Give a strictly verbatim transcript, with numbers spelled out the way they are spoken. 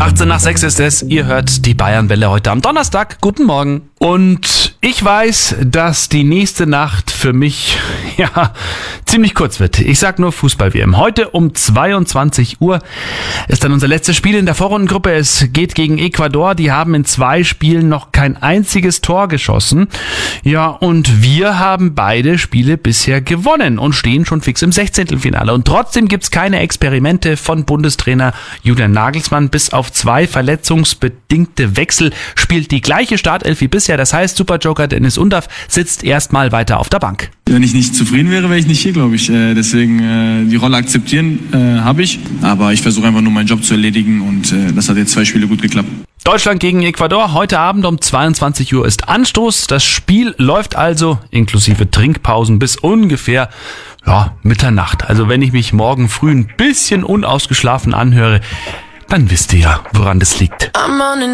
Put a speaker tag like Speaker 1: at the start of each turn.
Speaker 1: achtzehn nach sechs ist es. Ihr hört die Bayern-Welle heute am Donnerstag. Guten Morgen. Und ich weiß, dass die nächste Nacht für mich, ja, ziemlich kurz wird. Ich sag nur Fußball-W M. Heute um zweiundzwanzig Uhr ist dann unser letztes Spiel in der Vorrundengruppe. Es geht gegen Ecuador. Die haben in zwei Spielen noch kein einziges Tor geschossen. Ja, und wir haben beide Spiele bisher gewonnen und stehen schon fix im Sechzehntelfinale. Und trotzdem gibt's keine Experimente von Bundestrainer Julian Nagelsmann. Bis auf zwei verletzungsbedingte Wechsel spielt die gleiche Startelf wie bisher. Das heißt, Superjoker Dennis Undaff sitzt erstmal weiter auf der Bank.
Speaker 2: Wenn ich nicht zufrieden wäre, wäre ich nicht hier, glaube ich. Äh, deswegen äh, die Rolle akzeptieren äh, habe ich. Aber ich versuche einfach nur meinen Job zu erledigen und äh, das hat jetzt zwei Spiele gut geklappt.
Speaker 1: Deutschland gegen Ecuador. Heute Abend um zweiundzwanzig Uhr ist Anstoß. Das Spiel läuft also inklusive Trinkpausen bis ungefähr ja, Mitternacht. Also wenn ich mich morgen früh ein bisschen unausgeschlafen anhöre, dann wisst ihr ja, woran das liegt.